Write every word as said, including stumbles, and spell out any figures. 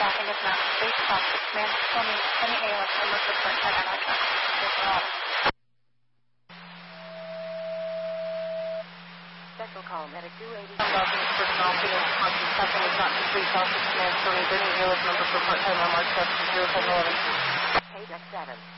staffing is not complete. Call six man twenty twenty A L S number for part-time M R truck. Special call medic two eighty. Ambulance personnel field. Constant staffing is not complete. Call six man twenty twenty A L S number for part-time M R truck. zero seven eleven. Page seven.